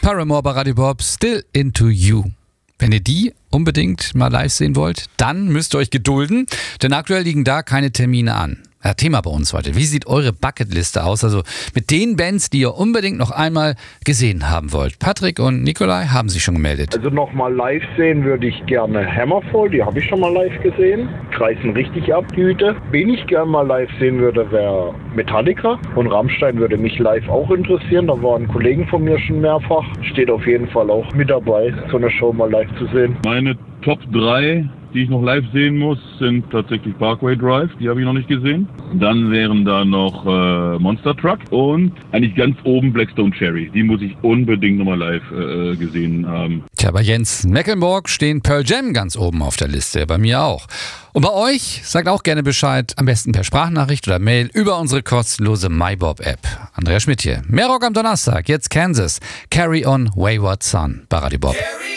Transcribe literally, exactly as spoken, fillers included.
Paramore bei Radio Bob, Still Into You. Wenn ihr die unbedingt mal live sehen wollt, dann müsst ihr euch gedulden, denn aktuell liegen da keine Termine an. Ja, Thema bei uns heute. Wie sieht eure Bucketliste aus? Also mit den Bands, die ihr unbedingt noch einmal gesehen haben wollt. Patrick und Nikolai haben sich schon gemeldet. Also nochmal live sehen würde ich gerne Hammerfall, die habe ich schon mal live gesehen. Kreisen richtig ab, die Hüte. Wen ich gerne mal live sehen würde, wäre Metallica. Und Rammstein würde mich live auch interessieren. Da waren Kollegen von mir schon mehrfach. Steht auf jeden Fall auch mit dabei, so eine Show mal live zu sehen. Meine Top drei, die ich noch live sehen muss, sind tatsächlich Parkway Drive, die habe ich noch nicht gesehen. Dann wären da noch äh, Monster Truck und eigentlich ganz oben Blackstone Cherry. Die muss ich unbedingt nochmal live äh, gesehen haben. Tja, bei Jens Mecklenburg stehen Pearl Jam ganz oben auf der Liste, bei mir auch. Und bei euch sagt auch gerne Bescheid, am besten per Sprachnachricht oder Mail über unsere kostenlose MyBob-App. Andrea Schmidt hier. Mehr Rock am Donnerstag, jetzt Kansas. Carry on Wayward Son bei Radio Bob.